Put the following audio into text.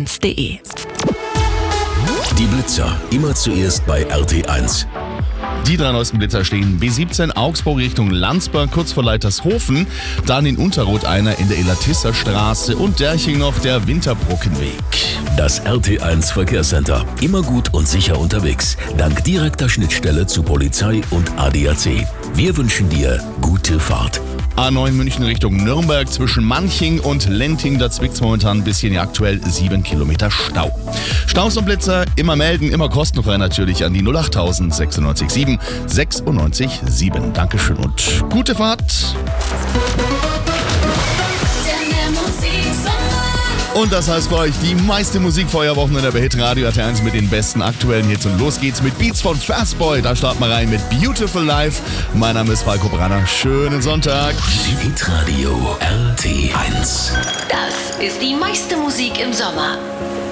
rt1.de. Die Blitzer, immer zuerst bei RT1. Die 3 neuesten Blitzer stehen B17 Augsburg Richtung Landsberg, kurz vor Leitershofen. Dann in Unterroth einer in der Elatisser Straße und Derching noch der Winterbrückenweg. Das RT1 Verkehrscenter. Immer gut und sicher unterwegs. Dank direkter Schnittstelle zu Polizei und ADAC. Wir wünschen dir gute Fahrt. A9 München Richtung Nürnberg zwischen Manching und Lenting. Da zwickt's momentan ein bisschen, ja aktuell 7 Kilometer Stau. Staus und Blitzer immer melden, immer kostenfrei natürlich an die 08000 96 7 96 7. Dankeschön und gute Fahrt. Und das heißt für euch die meiste Musikfeuerwochenende bei Hitradio RT1 mit den besten aktuellen Hits. Und los geht's mit Beats von Fastboy. Da starten wir rein mit Beautiful Life. Mein Name ist Falco Branner. Schönen Sonntag. Hitradio RT1. Das ist die meiste Musik im Sommer.